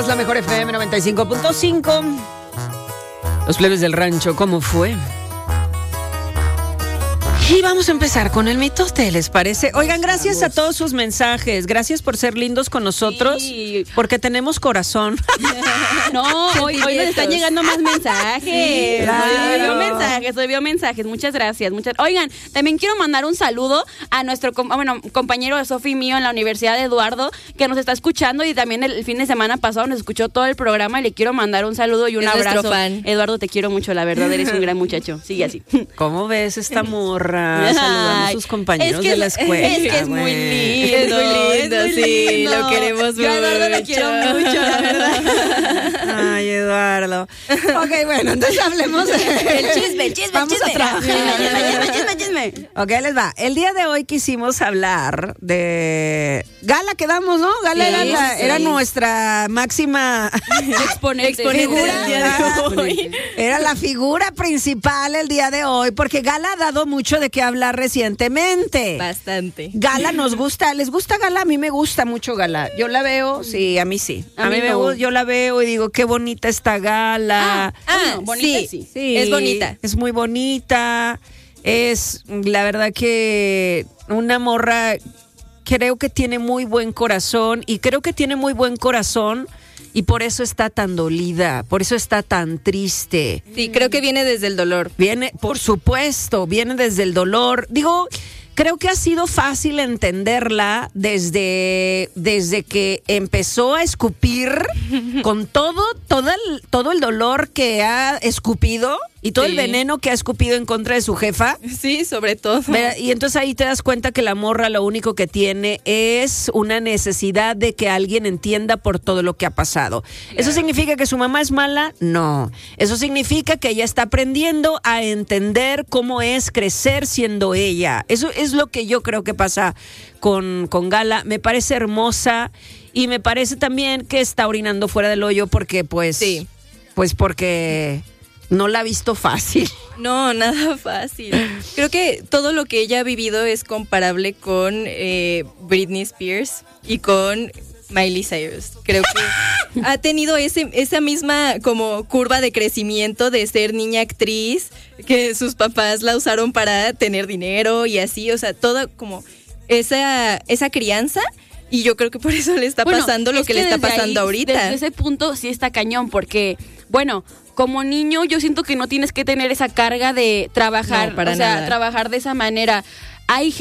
escuchas la mejor FM 95.5. Los plebes del rancho, ¿cómo fue? Y vamos a empezar con el mitote, ¿les parece? Oigan, gracias a todos sus mensajes. Gracias por ser lindos con nosotros, sí, porque tenemos corazón. No, hoy nos están llegando más mensajes. Sí, claro. Hoy veo mensajes. Muchas gracias. Oigan, también quiero mandar un saludo a nuestro compañero de Sofi mío en la Universidad de Eduardo, que nos está escuchando y también el fin de semana pasado nos escuchó todo el programa y le quiero mandar un saludo y un abrazo. Fan. Eduardo, te quiero mucho, la verdad, eres un gran muchacho. Sigue así. ¿Cómo ves esta morra? Saludando a sus compañeros de la escuela. Es que es muy lindo. Es muy lindo. Lo queremos mucho. Yo a Eduardo lo quiero mucho, la verdad. Ay, Eduardo. Ok, bueno, entonces hablemos el chisme. Vamos a trabajar. Chisme. Ok, les va. El día de hoy quisimos hablar de Gala, quedamos, ¿no? Gala era nuestra máxima exponente figura del día de hoy. Era la figura principal el día de hoy, porque Gala ha dado mucho de qué hablar recientemente. Bastante. Gala nos gusta, ¿les gusta Gala? A mí me gusta mucho Gala. Yo la veo, sí, a mí sí. A mí no. Yo la veo y digo, qué bonita está Gala. Bonita, sí. Es bonita. Es muy bonita. Es, la verdad que una morra, creo que tiene muy buen corazón y por eso está tan dolida, por eso está tan triste. Sí, creo que viene desde el dolor. Viene, por supuesto, viene desde el dolor. Digo, creo que ha sido fácil entenderla desde que empezó a escupir con todo el dolor que ha escupido y todo el veneno que ha escupido en contra de su jefa. Sí, sobre todo. Y entonces ahí te das cuenta que la morra lo único que tiene es una necesidad de que alguien entienda por todo lo que ha pasado. Claro. ¿Eso significa que su mamá es mala? No. Eso significa que ella está aprendiendo a entender cómo es crecer siendo ella. Eso es lo que yo creo que pasa con Gala. Me parece hermosa y me parece también que está orinando fuera del hoyo porque porque no la ha visto fácil. No, nada fácil. Creo que todo lo que ella ha vivido es comparable con Britney Spears y con Miley Cyrus. Creo que ha tenido esa misma como curva de crecimiento de ser niña actriz, que sus papás la usaron para tener dinero y así, o sea, toda como esa crianza. Y yo creo que por eso le está pasando lo que le está pasando ahorita. Desde ese punto sí está cañón, porque, como niño yo siento que no tienes que tener esa carga de trabajar, trabajar de esa manera. Hay